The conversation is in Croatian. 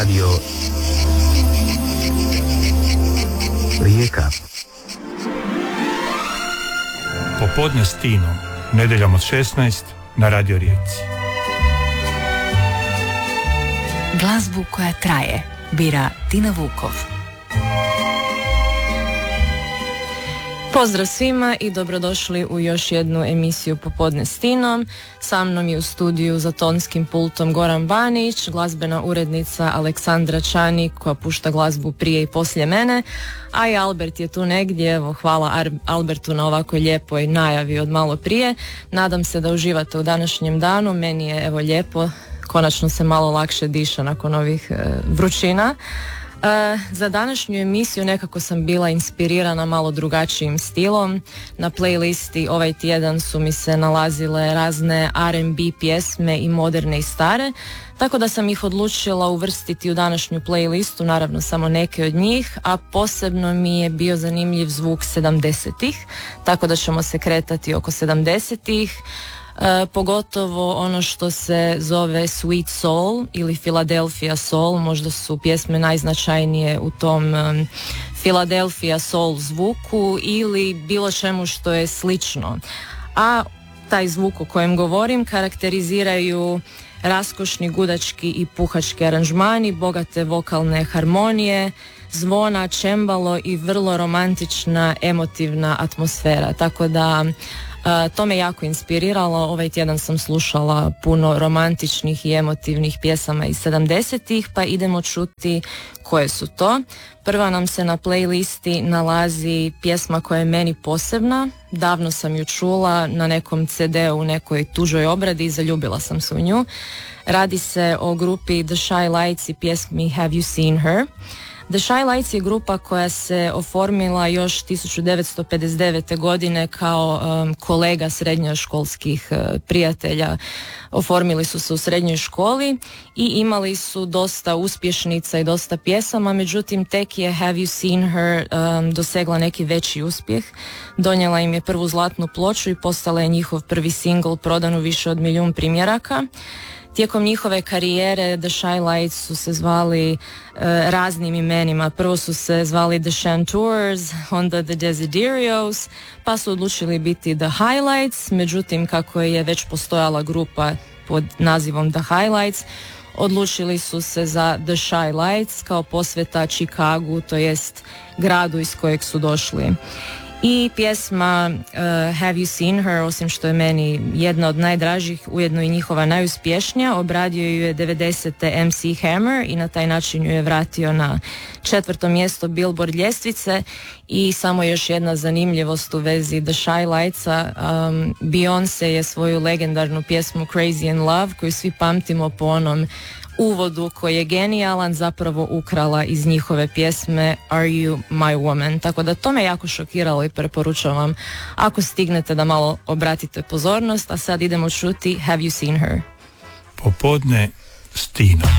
Radio Rijeka. Popodne s Tinom, nedjeljom od 16 na Radio Rijeci. Glazbu koja traje bira Tina Vukov. Pozdrav svima i dobrodošli u još jednu emisiju Popodne s Tinom. Sa mnom je u studiju za tonskim pultom Goran Banić, glazbena urednica Aleksandra Čanik koja pušta glazbu prije i poslije mene, a i Albert je tu negdje. Evo, hvala Albertu na ovako lijepoj najavi od malo prije. Nadam se da uživate u današnjem danu. Meni je evo lijepo, konačno se malo lakše diša nakon ovih vrućina. Za današnju emisiju nekako sam bila inspirirana malo drugačijim stilom. Na playlisti ovaj tjedan su mi se nalazile razne R&B pjesme i moderne i stare, tako da sam ih odlučila uvrstiti u današnju playlistu, naravno samo neke od njih, a posebno mi je bio zanimljiv zvuk 70-ih, tako da ćemo se kretati oko 70-ih. Pogotovo ono što se zove Sweet Soul ili Philadelphia Soul, možda su pjesme najznačajnije u tom Philadelphia Soul zvuku ili bilo čemu što je slično. A taj zvuk o kojem govorim karakteriziraju raskošni gudački i puhački aranžmani, bogate vokalne harmonije, zvona, čembalo i vrlo romantična, emotivna atmosfera. Tako da to me jako inspiriralo. Ovaj tjedan sam slušala puno romantičnih i emotivnih pjesama iz 70-ih, pa idemo čuti koje su to. Prva nam se na playlisti nalazi pjesma koja je meni posebna. Davno sam ju čula na nekom CD-u u nekoj tužoj obradi i zaljubila sam se u nju. Radi se o grupi The Shy Lights i pjesmi Have You Seen Her? The Shy Lights je grupa koja se oformila još 1959. godine kao kolega srednjoškolskih prijatelja. Oformili su se u srednjoj školi i imali su dosta uspješnica i dosta pjesama, međutim tek je Have You Seen Her dosegla neki veći uspjeh. Donijela im je prvu zlatnu ploču i postala je njihov prvi singl prodan u više od 1 milijun primjeraka. Tijekom njihove karijere The Shy Lights su se zvali raznim imenima. Prvo su se zvali The Chanteurs, onda The Desiderios, pa su odlučili biti The Highlights. Međutim, kako je već postojala grupa pod nazivom The Highlights, odlučili su se za The Shy Lights kao posveta Chicagu, to jest gradu iz kojeg su došli. I pjesma Have You Seen Her, osim što je meni jedna od najdražih, ujedno i njihova najuspješnija, obradio ju je 90. MC Hammer i na taj način ju je vratio na 4. mjesto Billboard ljestvice. I samo još jedna zanimljivost u vezi The Shy Lightsa, Beyoncé je svoju legendarnu pjesmu Crazy in Love, koju svi pamtimo po onom uvodu koji je genijalan, zapravo ukrala iz njihove pjesme Are You My Woman. Tako da to me jako šokiralo i preporučujem vam ako stignete da malo obratite pozornost. A sad idemo čuti Have You Seen Her? Popodne s Tinom.